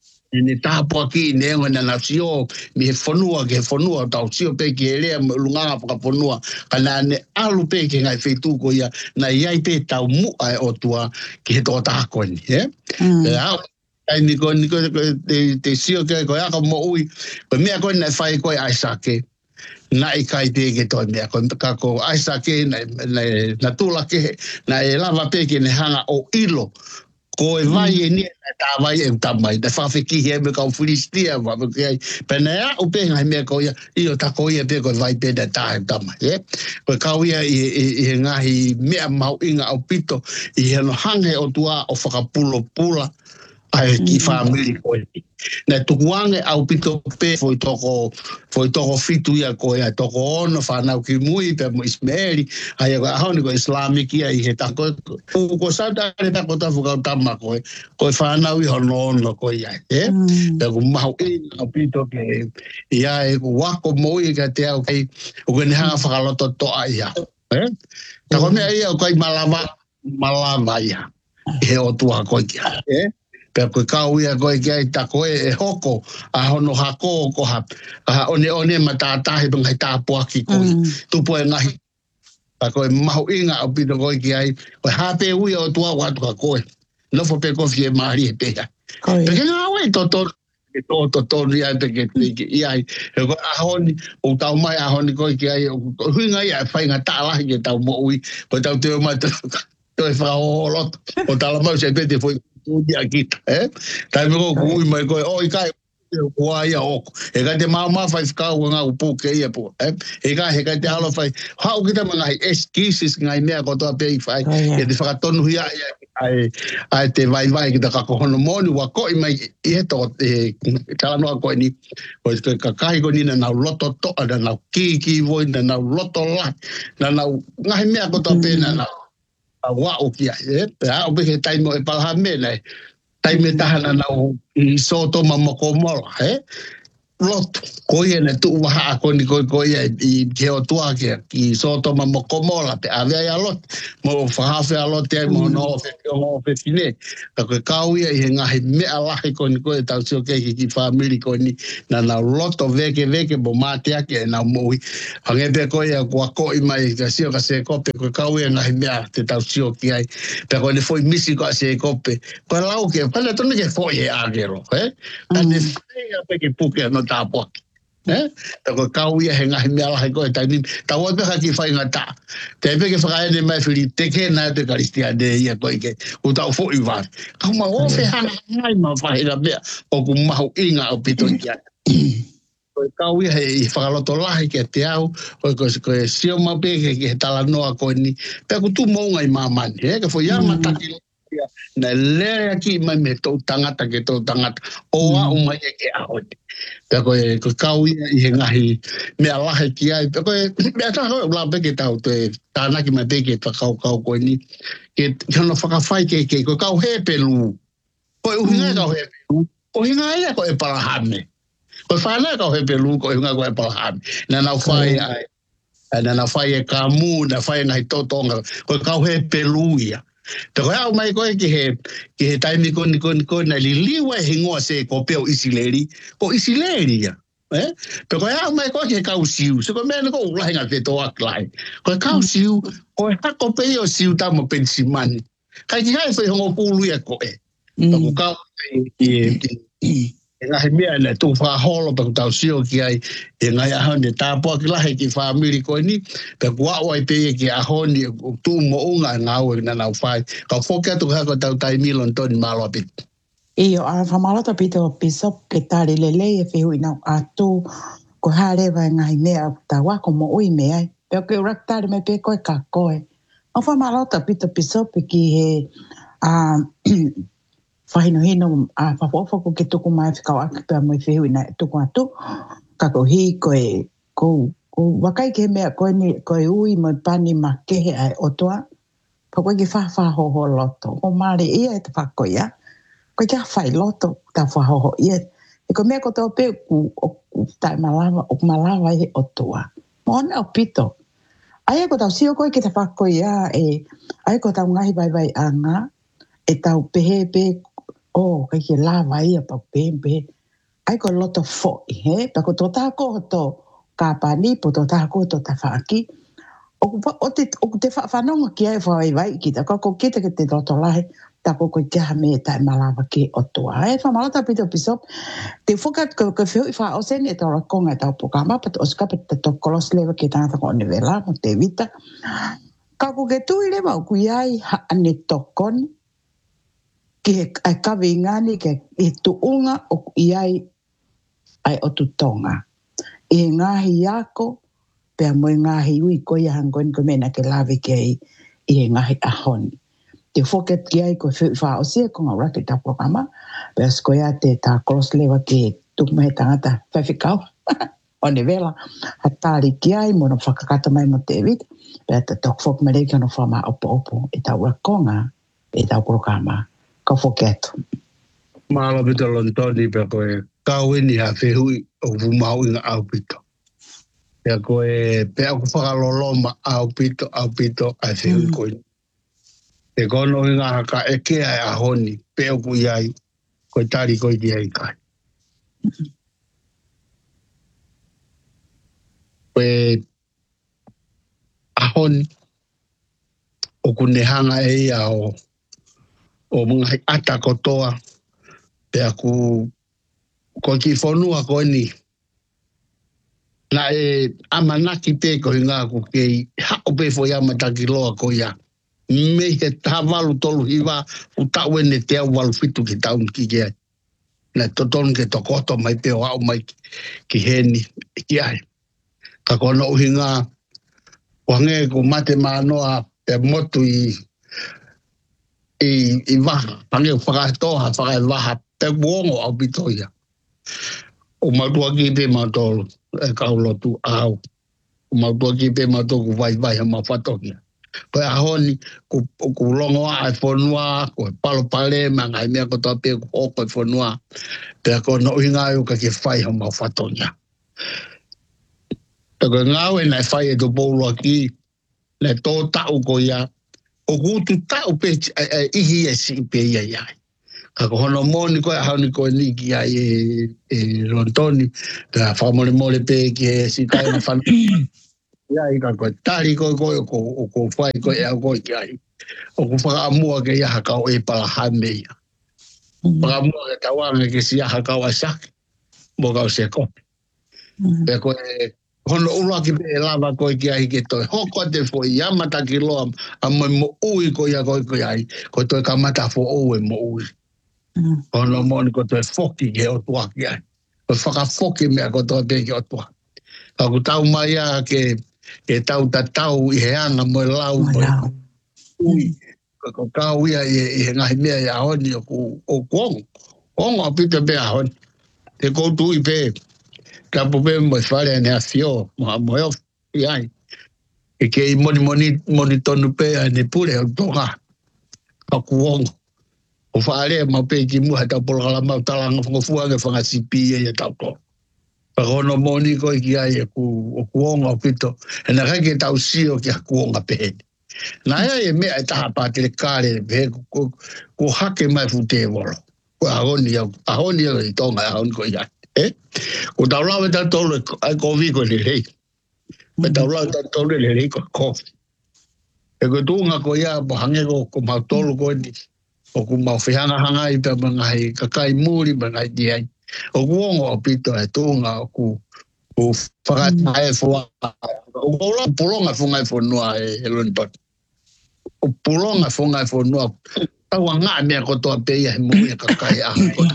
A: Ni tāpua ki ne ngo na na sio mi he whanua ke he whanua tau sio pe ki e lea lunganga paka whanua ka na ne alu pe ke ngai wheitu ko ia na iai pe tau mua e o tua ki he tō tāko ni. Pe au ai ni ko ni ko te te sio ke ko ako mo ui ko mea ko na fai ko ai sake na i kai te ke to mea ko ka ko ai sake na na na tula ke na e lava pe ke ne hanga o ilo ko e vai e ni ta vai e ta mai da fa fe ki he me ka filistia va ke pe na o pe ngai mea ko ia i o ta ko ia pe ko vai pe da ta ta mai e ko ka ia i i ngahi mea mau inga o pito i he no hange o tua o whakapulo pula ai ki family ko na tukuange au pito pe foi toko foi toko fitu ia ko ia toko ono fa na ki mui pe mo ismeri ai ga honi ko islamic ia i he ta ko ko sa ta ta ko ta fuka tama ko ko fa na wi hono no ko ia e pe ko mau i au pito ke ia e wa ko mo i ga te au kai o ne ha fa lo to to ia e ta ko me ia ko malava malava ia e o tua ko ia e pe ko kau ia ko ke ta ko e hoko a hono hako ko ha a one one mata ta he bang ta po ki ko tu po ngai pa ko mau inga o pito ko ki ai ko ha pe u o tua wa to ko no fo pe ko fie mari pe ya pe ke na we to to to to to ria te ke ki ai ko a honi o tau mai a honi ko ki ai hu ngai a fai nga ta la ke tau mo ui ko tau te ma to e fa o lot o tala mau se pe te foi tu dia kita eh tai mo ko ui mai ko oi kai ko ai o e ga te mama fai ska o nga upu ke ia po eh e ga he ga te alo fai ha o kita ngai excuses ngai mea ko to pe fai e te fa tonu ia ai ai te vai vai kita ka ko no moni wa ko i mai e to e tala no ko ni ko ka kai ko ni na loto to na na ki ki vo na na loto la na na ngai mea ko to pe na na a wa o kia e pe a o be tai mo e pa ha me nei tai me tahana na o i so to ma mo ko mo he lot ko ye ne tu wa ko ni ko ko ye i ke o tua ke i so to ma mo ko mo la pe a ya lot mo fa ha fe a lot te mo no fe mo fe fine ka ko ka u ye nga he me a la ko ni ko ta so ke ki family ko ni na na lot of veke veke bo ma te ke na mo ha nge pe ko ye ko ko i mai ka si ka se ko pe ko ka u ye nga he me a te ta so ke ai pe ko ni foi misi ko se ko pe ko la o ke pa le to ni ke foi e a ke ro he ta ni ya pe ke puke no ta po eh ta ko ka u ye nga he me a la ko ta ni ta wo pe ka ki fa nga ta te pe ke fa ne mai fili te ke na te karistia de ia ko ke o ta fo i va ka ma o fe hana mai ma fa ira be o ku ma o inga o pito ia ko ka u ye i fa lo to la ke te au ko ko ko si o ma pe ke ke ta la no ko ni pe ku tu mo ngai ma man he ke fo ya ma ta na le ki mai me to tangata ke to tangata o a o mai ke a o pe ko ko ka u ye nga hi me ala he ki ai pe ko me ta ho la pe ke ta o te ta na ki me pe ke ta ka ka ko ni ke no fa ka fai ke ke ko ka he pelu ko u nga ka he pelu ko nga ia ko e para hame ko fa na ka he pelu ko nga ko e para hame na na fai ai na na fai e ka mu na fai na to tonga ko ka he pelu ia te koe au mai koe ki he ki he taimi ko ni ko ni ko na li liwa he ngoa se ko peo isileri ko isileri ya eh te koe au mai koe ki he kau siu se ko mena ko ulahi nga te toa klai koe kau siu koe hako peo siu tamo pensimani kai ki hai whai hongo kulu ia koe te ko kau ki e ngahi mea ne tu wha holo pa kutau sio ki ai e ngai ahone tāpua ki lahe ki whaamiri koe ni pe kua oai pe ki ahone tu mo unga ngā ue na nau whai ka whokia tu hako tau tai milon toni malo apit
B: Iyo a whamalota pito pisop ke tari lele e whihui nau atu ko harewa ngahi mea ta wako mo ui mea pe ke urak tari me pe koe ka koe o whamalota pito pisop ki he a whahino hino a whapofoko ke tuku mai whikau aki pia moi whihui na tuku atu ka ko hi koe ko ko wakai ke mea koe ni koe ui moi pani ma kehe ai otoa pa koe ki whawha hoho loto o maare ia e te whako ia koe kia whai loto ta whahoho ia e koe mea ko tau pe ku o tai malawa o malawa e otoa moana o pito ai ko tau sio koe ki te whako ia e ai ko tau ngahi vai vai anga e tau pehe pe o kai ke lava ia pa pempe ai ko loto fo he pa ko tota ko to ka pani po tota ko to ta faki o o te o te fa no ki ai vai vai ki ta ko ko ki te te loto lai ta ko ko ja me ta malava ki o to ai fa malata pito piso te fokat ko ko fe fa o sen e to ko nga ta po kama pa o ska pe to kolos leva ki ta ko ne vela mo te vita ka ko ke tu ile ma ku ai ane tokon ki ai kawe ngani ke e tuunga o iai ai o tutonga. E ngahi ako, pea moe ngahi ui ko ia hangoni ko mena ke lawe ke ai i e ngahi ahoni. Te whoket ki ai ko wha o sia ko ngā rake ta programa, pea sko ia te ta cross lewa ke tukumahe tangata whawhikau. O ne vela, hatari ki ai mono whakakata mai mo te evit, pea te tok whok mereke no whama opo opo e tau rakonga e tau programa. Ka foketo.
A: Malo pito lontoni pe koe kauini ha whihui o vumau inga au pito. Pe koe pe aku whakaloloma au pito au pito a whihui mm. koe. Te kono inga haka eke ai ahoni pe aku iai koe tari koe ki ai kai. Koe ahoni o kunehanga e ia o o mga ata kotoa pe aku ko ki fonua ko ni na e amanaki pe ko inga ko ke ha o pe fo ya mataki loa ko ya me he tavalu tolu hiva u tawene te walu fitu ki taun ki ke na toton ke tokoto mai pe o mai ki heni ki ai ka kono hinga wange ko mate manoa pe motu i i i waha, pange whakatoha, whakaiwaha, te buongo au pitoia. O matua ki pe matolu, e kaulotu au. O matua ki pe matoku vai vai ha mawhatokia. Koe ahoni, ku, ku longo a e whanua, ko e palo pale, mangai mea ko toa pia ku oko e whanua. Pea ko no inga eu ka ke whai ho mau whatonia. Tako ngau e nai whai e to polo aki, nai tō tau ko ia, o kutu tau pe ihi e si pe ia iai. Kako hono moni koe ahoni koe niki ai e, e Lontoni, pea whamore mole pe ki e si tai na whanu. Ia i ka koe tari koe koe o ko, o ko whai koe e au koe ki ai. O ko whakaamua ke iaha kau e pala hame ia. Whakaamua ke tawanga ke si iaha kau a saki. Mo kau se kope. Pea koe hono ulaki pe e lava koe ki ai ke toi. Hoko te fo i amata ki loa a moi mo ui koe ia koe koe ai. Koe toi kamata fo oue mo ui. Hono moni koe toi foki ke o tuaki ai. Koe whakafoki mea koe toi pe ke o tuaki. Kaku tau mai a ke, ke tau ta tau i he anga mo lau mo ui. Ko kau ia i he ngahi mea i ahoni o ku o kuongo. Ongo a pita pe ahoni. Te koutu i pe. Ka pupe mo i whare ane a fio. Mo mo eo i ai. E ke i moni moni moni tonu pe a ne pure o tonga. Ka kuongo. O whare ma pe ki muha tau polakala mau talanga whangafuanga whangasipi e tau ko. Pakono moni ko ki ai ku o kuonga o pito. E na kai ke tau sio ki a kuonga pe. Na ia e mea e taha pātere kāre pe ko ko hake mai fute wolo. Ko ahoni au ahoni au i tonga ahoni ko ia. Eh? Ko tau lau e tau tolu ai ko viko le rei. Me tau lau e tau tolu le rei ko kofi. E ko tunga ko ia po hange ko ko mau tolu ko ni. O ko mau whihanga hanga i pe mangai kakai muri mangai di ai. O kuongo o pito e tunga o ku o whakatae fua. O kola pulonga fungai whanua e London. O pulonga fungai whanua. Tau a ngā mea kotoa peia he mui e kakai a kona.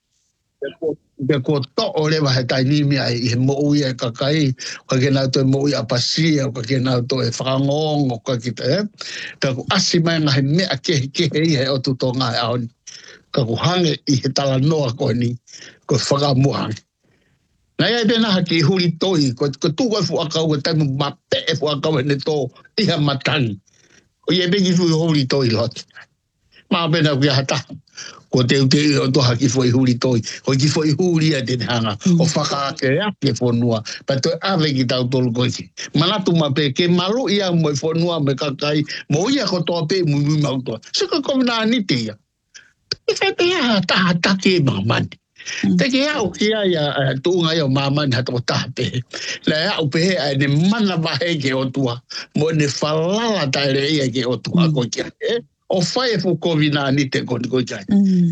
A: Pe ko to o lewa he tainimi ai he mui e kakai. Ka ke nau to e mui a pasia. Ka ke nau to e whakangongo. Ka ke te. Ta ku asi mai ngā he mea kehe kehe i he o tutonga e aoni. Ka ku hange i he tala noa koe ni. Ko whakamuhange. Nā ia pēnā haki i huri toi, ko, ko tūkoi fuakau e taimu mape e fuakau e ne tō iha matangi. O ia pēki fui huri toi lot. Mā pēnā kui hata. Ko te ute o tō haki fui huri toi. O ki fui huri a te hanga. O whakaake ake whanua. Pa toi awe ki tau tolu koiki. Manatu mape ke malu ia mo i whanua me kakai. Mo ia ko tō pē mui mautoa. Sika komina anite ia. E whai pe ia taha take e mamani. Te ke au ki ai a tūnga i o mamani hato tāpe. Le au pe ai ne mana wahe ke o tua. Mo ne whalala taere ia ke o tua ko kia. O whai e fukovi nā ni te koni ko kia.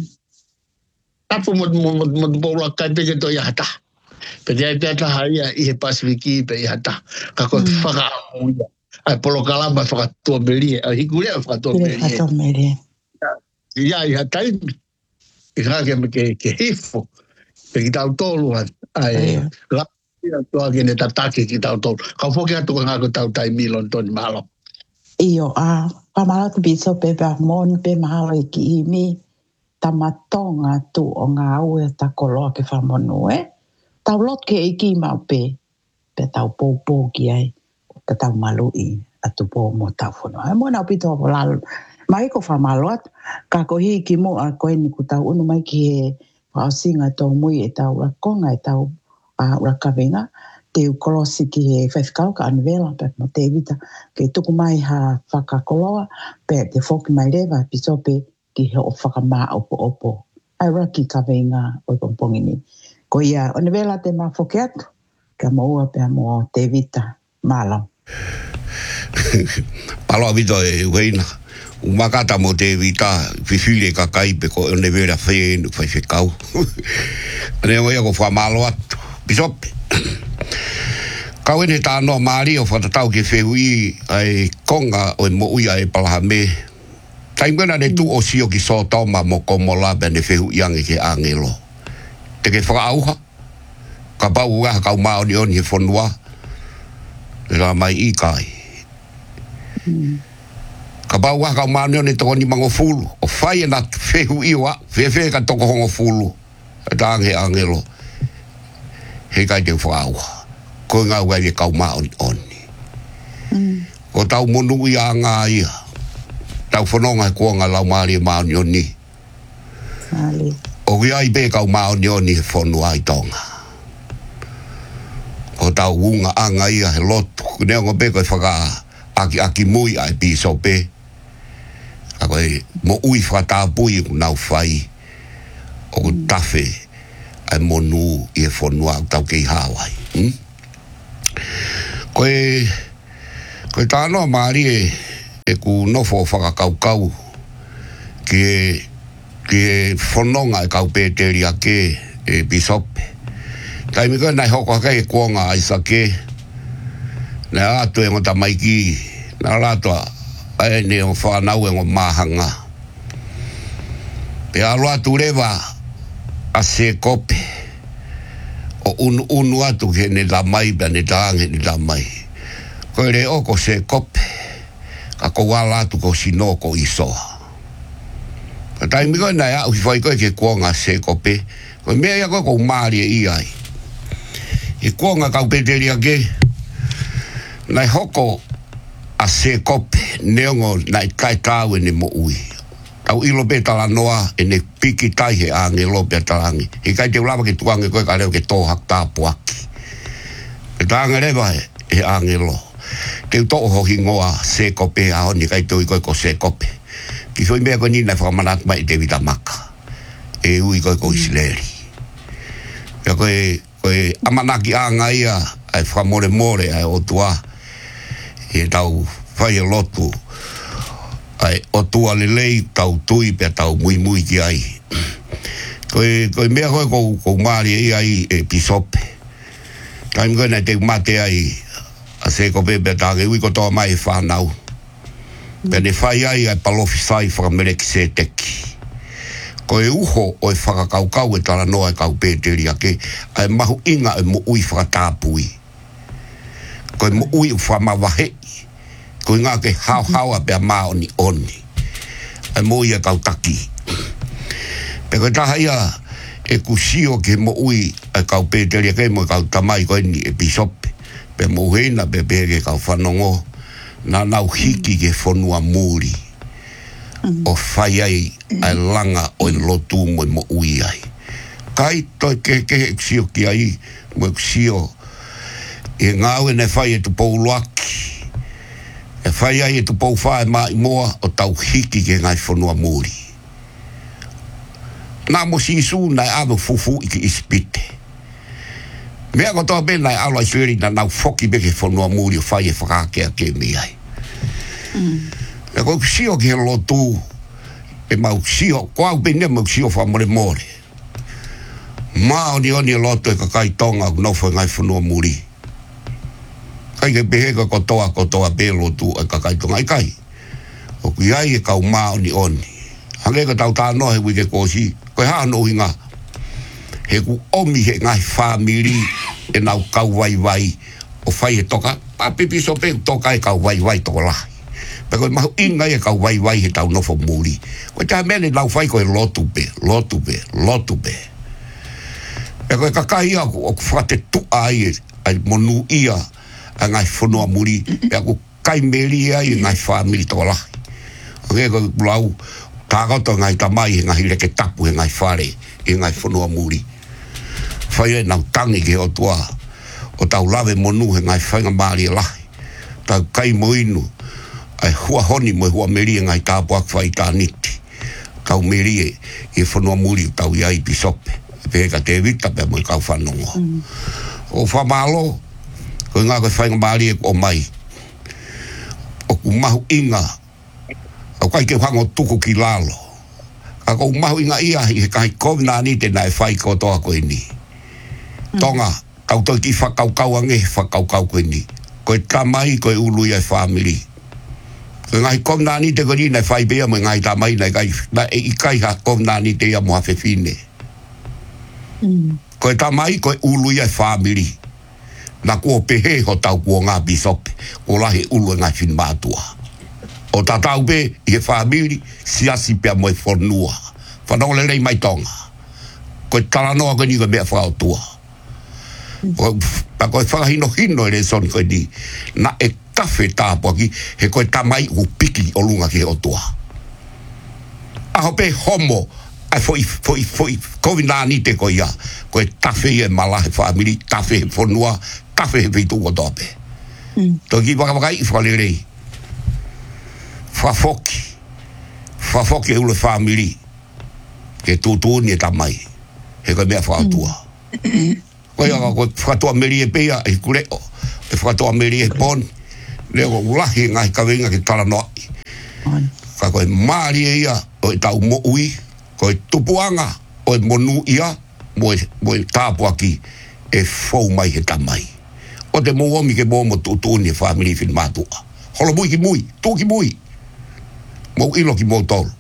A: Tapu mo mo bola kai pe ke to i hata. Pe te ai pe ataha ia i he Pasifiki pe i hata. Ka ko whaka amu ia. Ai polo kalama whakatua merie. Ai hikurea whakatua merie.
B: Whakatua merie.
A: Ia i hata imi. I hake me ke, ke hifo, pe ki tau tolu ai, la ia toa ke ne tatake ki tau tolu. Kau whoki atu ka ngako tau tai milon toni mahalo.
B: Iyo, a, pamala tu biso pe pe mon pe mahalo i ki i mi, tamatonga tu o ngā ue ta koloa ke whamonu e. Tau lot ke i ki mau pe, pe tau pōpō ki ai, ka tau malu i atu pō mo tau whanu. Ai mo nau pito o lalo. Mai ko whamalo atu, ka kohi ki mo a koe ni ku tau unu mai ki he whaasinga tō mui e tau rakonga e tau uh, rakawenga, te ukolosi ki he whaifkau ka anvela, pe mo te evita, ke tuku mai ha whakakoloa, pe te whoki mai rewa, pisope ki he o whakamā opo opo. Ai raki ka wenga o pompongi ni. Ko ia, anvela te mā whoki atu, ka moua pe mo te evita, mālau.
C: Palo avito e uheina. Umakata mo te vita whiwhile ka kaipe ko e nevera whenu whai whekau. Ane o ia ko whamalo atu. Bisope. Kau ene tānoa maari o whatatau ke whehui ai konga o e mo uia e palahame. Taimena ne tu o sio ki so toma mo komola be ne whehui ange ke angelo. Te ke whakaauha. Ka pau uaha kau mao ni oni he whanua. E la mai i kai. Mm. Ka pau wa ka mane ne to ni mango fulu o fai na fehu iwa fe fe ka to ko fulu ta nge angelo he ka te fau ko nga wa ye ka ma on on O tau monu ia ngā ia. Tau whanonga e kuanga lau maari e maonioni.
B: Maali.
C: O ia i be kau maonioni he whonu ai tonga. O tau unga anga ia he lotu. Kunea ngā be koe whaka aki aki mui ai piso pe. A koe mo ui whakatapui ku nau whai. O ku tafe ai monu i e whonu au tau kei Hawaii. Hmm? Koe... Koe tānoa maari e, e ku nofo whakakaukau ki e, ki e whanonga e kau pēteri a ke e bisope. Tai mi koe nai hoko hake e kuonga aisa ke, nai atu e ngota maiki, nai ratua ae ne o whanau e ngota mahanga. Pe alu atu rewa a se kope, o unu, unu atu ke ne la mai, pe ne taange ne la mai. Koe re oko se kope, ka ko wala atu ko sino ko isoa. Ka tai mi koe nai au hifai koe ke kuonga se kope, koe mea ia koe ko maari e iai. I kuonga kau peteri a ke, nai hoko a se kope, neongo nai kai tau e ne mo ui. Tau ilo pe tala noa e ne piki tai he ange lo pe talangi. I kai te ulama ke tuange koe ka leo ke tohak tāpuaki. E tanga rewa he, he ange lo. Te uto hohi ngoa se kope a honi kai tui koe ko se kope. Ki soi mea koe nina whakamanat mai te vita maka. E ui koe ko isileri. Ia koe, koe amanaki a ngaia ai whamore more ai otua. E tau whai e lotu. Ai otua lelei tau tui pe tau mui mui ki ai. Koe, koe mea koe ko, ko maari e ai e pisope. Taim koe nei te mate ai a se ko pepe tāke ui ko toa mai e whanau. Pene whai ai ai palofi sai whakamereki se teki. Ko e uho o e whakakaukau e tala noa e kau pēteri ake, ai mahu inga e mo ui whakatāpui. Ko e mo ui u whamawahe, ko inga ke hau haua pia maoni oni. Ai mo ia kau taki. Pe koe taha ia e kusio ke mo ui e kau pēteri ake mo e kau tamai ko eni e bisope. Pe mohena pe pege kau whanongo na nau hiki ke whanua muri o whai ai ai langa o i lotu mo i mo ui ai kai toi ke ke ksio ki ai mo ksio e ngau e ne whai e tu pou luaki e whai ai e tu pou whae mai moa o tau hiki ke ngai whanua muri na mo sisu nai amu fufu i ki ispite mea ko toa pena e alo ai whiri na nau foki beke whanua muri o whai e whakakea ke mi ai. E ko ksio ki he lotu, e mau ksio, ko au pene mau ksio whamore more. Mao ni oni e lotu e kakai tonga ku nofo e ngai whanua muri. Kai ke pehe ka kotoa kotoa pe lotu e kakai tonga i kai. O kui ai e kau mao ni oni. Hange ka tau tāno he wike kosi, koe hano hinga. He ku omi he ngai whamiri e nau kau vai vai o whai e toka. Pa pipi so pe toka e kau vai vai toko lahi. Pe koe mahu inga e kau vai vai he tau nofo muri. Koe taha mene lau whai koe lotu pe, lotu pe, lotu pe. Pe koe kakai ia o ku whate tua ai ai monu ia a ngai whanua muri. E aku kai meri ai e ngai whamiri toko lahi. Ok, koe lau tākoto ngai tamai he ngai reke tapu he ngai whare e ngai whanua muri. Whai e nau tangi ke o tua o tau lawe monu he ngai whainga maari e lahi. Tau kai mo inu ai hua honi mo hua meri e ngai tāpuak whai tā niti. Kau meri e e whanua muri tau iai pisope. Pēka te vita pe mo i kau whanongo. Mm. O whamalo, ko ngā koe whainga maari e o mai. O ku mahu inga, au kai ke whango tuku ki lalo. Ka kou mahu inga ia he kai kovina ni te nai whai ko toa koe ni. Tonga, kau toi ki whakaukau ange whakaukau koe ni. Koe tamai koe ulu ia whamiri. Koe ngai kovina ni te koe ni nai whai bea mo ngai tamai nai kai, na e ikai ha kovina ni te ia mo hawhewhine. Mm. Koe tamai koe ulu ia whamiri. Na kua pehe ho tau kua ngā bisope. Ko lahi ulu ngai whin mātua. O tatau pe i he whamiri siasi pia mo e whanua. Whanau le rei mai tonga. Koe talanoa koe ni koe mea whao tua. pa ko fa hino hino le son ko di na e tafe ta po ki he ko tamai u piki o lunga ki o tua a hope homo ai foi foi foi ko na ni te ko ia ko tafe e mala family tafe fonua tafe vitu o dope to ki va va i fa le rei fa foki fa foki u le family ke tu tu ni tamai he ko me fa tua ko ia ko fa tua meri e pea e kure e fa tua meri e pon le ko ulahi ngai ka venga ki tala no ka ko mari ia o tau mo ui ko tupuanga o monu ia mo mo tapo aki e fo mai he tamai o te mo mi ke mo mo tu tu ni family fin matu holo mui ki mui tu ki mui mo ilo ki mo tol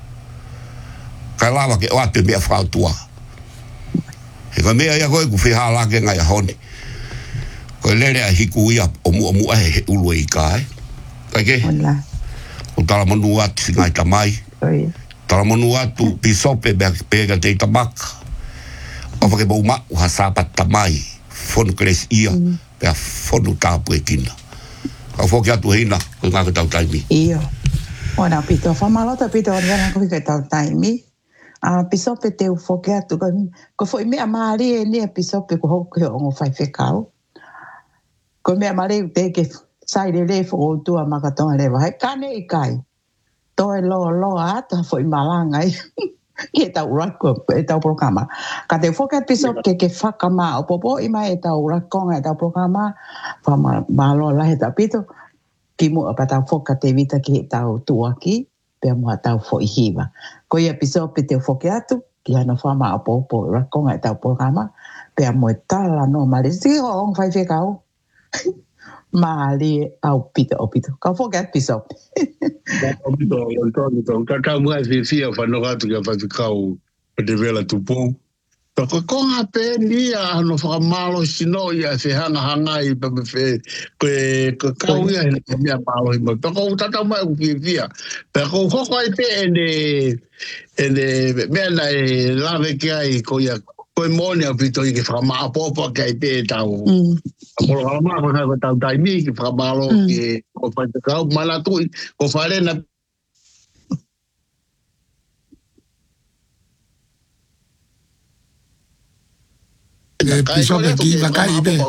C: ka lava ke o ate me fa tua he ko me ia ko ku fi hala ke ngai honi ko lere a hiku ia o mu mu e ulu i kai ka ke o tala monu at singai tamai tala monu atu pisope be pega te tabaka o fa ke bo ma o hasapa tamai fon kres ia pe fonu tapu e kina ka fo ke atu hina ko nga ka tau taimi
B: iyo ona pito fa malota pito ona ko ke tau taimi a pisope te fo ke atu ko ko foi me amari ni pisope ko ho ke o fai fe kau ko me amare te ke sai le le fo tu a makatonga le vai kane i kai to e lo lo ata foi malanga i ke ta urako e ta programa ka te fo ke piso ke ke fakama o popo i mai ta urako e ta programa fa malo la ta pito ki mo pa ta fo ka te vita ki ta tu aki pe mo ta fo i hiva ko ia piso pe te fo ke atu ki ana fa ma o popo urako e ta programa pe mo ta la no mali si o on fai fe kau Mali au pito au pito. Ka fo get piso.
A: Au pito, au pito. Ka ka mua fi fi fa no gatu ka fa kau de vela tu po. Ka ko ko ha pe ni a no fa malo sino ia se hanga hanga i pa fe ko ko ka ia ni mia malo i mo. Ko ta ta mai fi fi. Pe ko ko ko te ene ene me na la ve que ai ko ia ko moni au pito i ke fa ma popo ka te tau. Ko la ma ko ka tau dai mi ki fa malo ki ko fa ka mala tu ko fa le na
D: e piso pe ki va kai be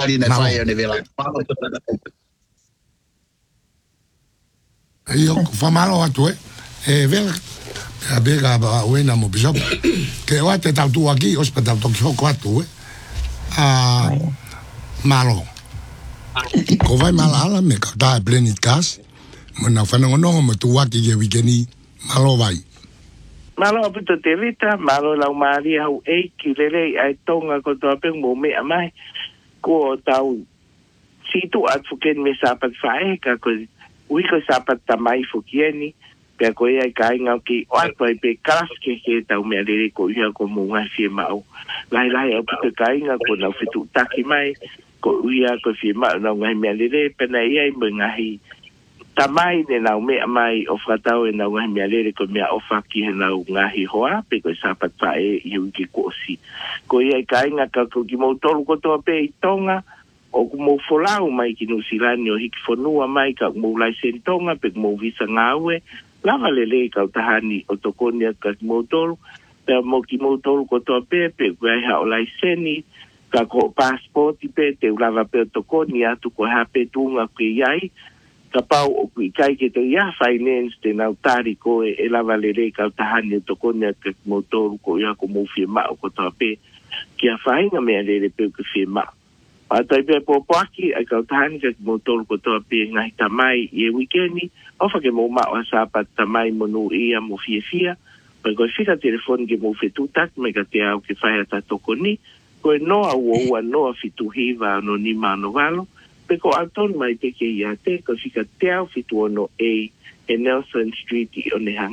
D: io fa malo a tu e vel a bega ba wena mo piso ke o te tau tu aquí hospital to ki ko atu a malo ko vai malala me ka ta pleni kas mo na fa no no mo tu aki ye wikeni malo vai
E: malo apito te vita malo la mari au e ki lele ai tonga ko to pe mo me mai ko tau si tu at fuken me sapat fae ka ko ui ko sapat tamai fukieni pe ko ai kai ngau ki o ai pe kas ke ke tau me lele ko ia ko mo nga fi mau lai lai apito kai nga ko na fitu taki mai ko ia ko fi ma no ngai me lele pe na ia i mengahi tamai ne na me mai o fatau e na ngai me lele ko me o faki na ngahi hoa pe ko sapat fae i ki ko si ko ia kai nga ka ko ki mo tolu ko to pe tonga o mo folau mai ki no silani o hiki fonua mai ka mo lai sentonga pe mo visa ngawe lava lele ka tahani o tokonia ka mo tolu pe mo ki mo tolu ko to pe pe ko ha o lai seni ka ko passport pe te lava pe tokonia tu ko ha pe tunga ki yai ka pau o ki kai ke te ya finance te na tari ko e lava lele ka tahani o tokonia ka mo tolu ko ya ko mo firma ko to pe ki a fainga me lele pe ko firma a tai pe po paki a ka tahani ka mo tolu ko to pe ngai tamai e weekendi o fa ke mo ma o sa pa tamai mo no ia mo fie fia pe ko fika telefone ke mo fetu tak me ka te au ke fai ata tokoni ko no a wo a no a fitu hiva no ni mano valo pe ko aton mai te ke ia te ko fika te au fitu no e e Nelson Street i o ne hanga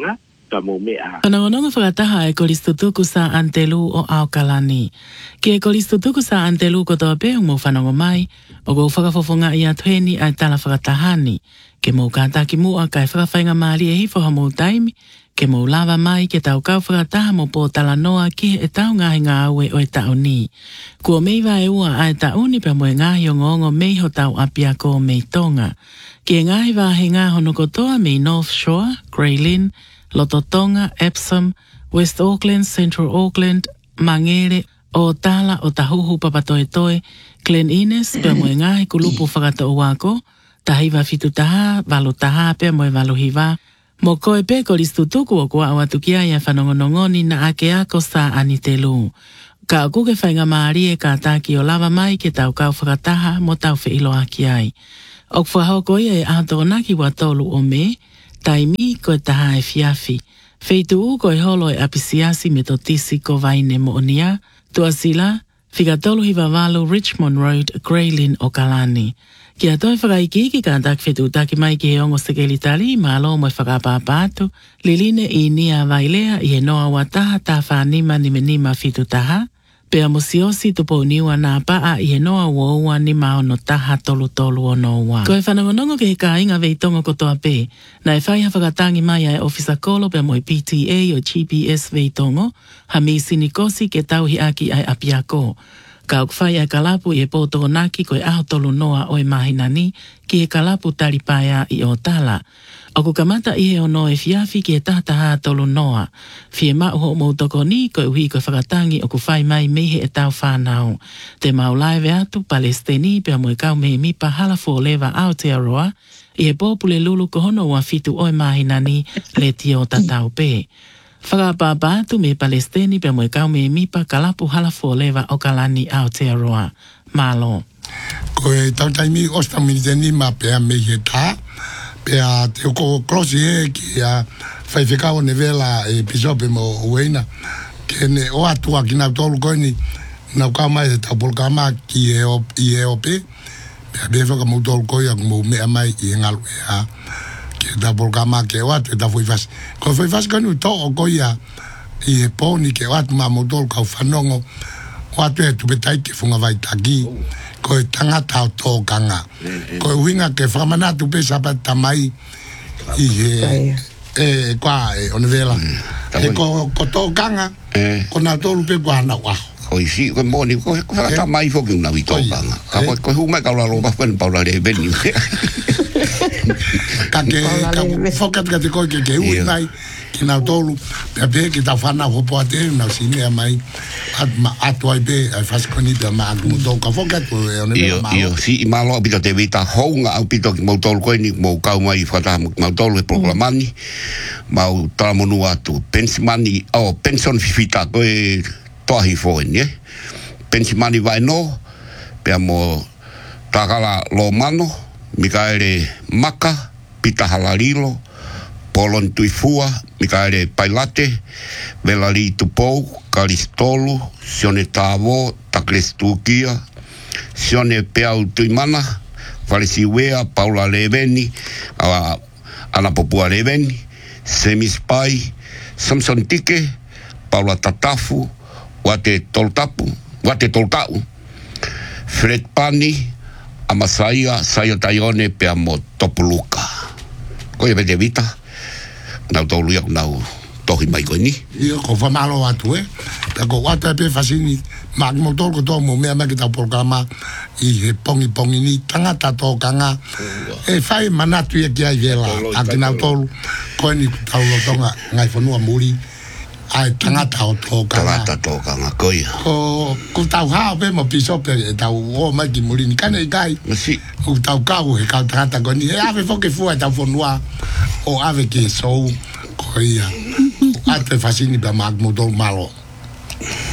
E: ka mo mea.
F: Panangononga whakataha e kolistutuku sa Antelu o Aokalani. Ki e kolistutuku sa Antelu ko toa pe mo whanongo mai, o go whakafofonga i atueni ai tala whakatahani. Ke mo kātaki mua kai whakawhainga maari e hifo ha mo taimi, ke mo lava mai ke tau kau whakataha mo po tala noa ki e tau ngahi ngā aue o e tau ni. Kua meiwa e ua ai tau ni pe mo e ngahi o ngongo mei ho tau apia ko mei tonga. Ki e ngahi wahe ngā hono kotoa mei North Shore, Grey Lynn, Lototonga, Epsom, West Auckland, Central Auckland, Mangere, o Tala o Tahuhu Papatoetoe, Glen Innes, pe mo e ngahi kulupu whakata o wako, tahiwa fitu taha, valo taha, pe mo e valo hiva, mo koe pe kolistutuku o kua awatukia ia whanongonongoni na ake ako sa anitelu. Ka kuke whainga maari e ka taki o lava mai ke tau kau whakataha mo tau whi ilo aki ai. Ok whahoko ia e ato naki wa tolu o me, taimi koe taha e fiafi. Feitu u koe holo e apisiasi me to tisi ko vaine mo onia, tuasila, whikatolu hiva walo Richmond Road, Grey Lynn o Kalani. Kia toi whakaiki ki kātak whetu taki mai ki he ongo sekeli tali, malo mo whakapāpātu, liline i nia vailea i he noa wataha tā whanima ni menima fitu taha, pea mosiosi tupo niwa nā paa i he noa woua ni maono taha tolu tolu o noa. Ko e whanongonongo ke he ka inga veitongo kotoa pe, na e whaiha whakatangi mai ai ofisa kolo pea mo i P T A o G P S veitongo, ha mi sinikosi ke tauhi aki ai apiako. Ka ukwhai ai kalapu i e pōtoko naki ko e aho tolu noa o e mahinani ki e kalapu taripaya i o tala. O ku kamata i he ono e fiafi ki e tahataha tolu noa. Fie mau ho moutoko ni ko e uhi ko e whakatangi o ku whai mai mehe e tau whanau. Te maulaive atu Palestini pia mo e kau mehe mipa halafu o lewa Aotearoa i e pōpule lulu ko hono wa fitu o e mahinani le tio tatau pe. Whakapāpātu me Palestini pe mo e kau me mipa kalapu halafu o lewa o Kalani Aotearoa. Malo.
D: Ko e tau taimi osta militeni ma pea me he tā, pea te oko krosi e ki a whaiwhekau ne vela e pisope mo ueina, ke ne o atua ki nau tolu koini, nau kau mai te tau polkama ki e o, i e o pe, pea me whaka mo tolu koi aku mo mea mai i e ngalu e ha. Da polkama ke wat da foi fas ko foi fas kanu to o koia i e poni ke wat ma modol ka fanongo wat e tu betai ke funga vai tagi ko tanga ta to kanga ko winga ke famana tu pe sa pa tamai i e e kwa e onvela e ko ko to kanga ko na to lupe kwa na wa
C: ko isi ko moni ko ko ta mai fo ki na vito kanga ka ko hu mai ka la lo ba pen pa la de beni Kake, fokat kate koe ke ke ui mai, ki nau tolu, pia pe ki tau whanau hopo ate, nau sinea mai, atu ai pe, ai whasikoni pia ma aku mutolu, ka fokat ko e one mea mao. Iyo, si i malo apito te vita hounga au pito ki mautolu koe ni mau kau mai whataha mautolu e proklamani, mau talamonu atu, pensimani, o pension fifita koe toahi foen, ye? Pensimani vai no, pia mo takala lo mano, Mikaele Maka, Pita Halalilo, Polon Tuifua, Mikaele Pailate, Velali Tupou, Kalistolu, Sione Tavo, Takles Tukia, Sione Peau Tuimana, Valesiwea, Paula Leveni, uh, Ana Popua Leveni, Semispai, Samson Tike, Paula Tatafu, Wate Toltapu, Wate Toltau, Fred Pani, Amasaia, Saia Taione, pea mo Topuluka. Koe vete vita, nau tolu iau nau tohi mai koe ni.
D: Ia ko whamalo atu e, pea ko wata e pe fasini, maak mo tolu ko tō mo mea mea ki tau polkama, i he pongi pongi ni, tangata tō kanga, e whai manatu ia ki ai vela, a ki nau tolu, koe ni tau lotonga, ngai whanua muri, ai tangata o tō kanga.
C: Tangata tō kanga, koe.
D: Ko, ko tau hao pe mo pisope, e tau o mai ki muri ni, kane i kai.
C: Masi.
D: Ko tau kau he kau tangata koe ni, e ave foke fua e tau whanua, o ave ki e sou, ko ia. Ate fasini pa maak mo tō malo.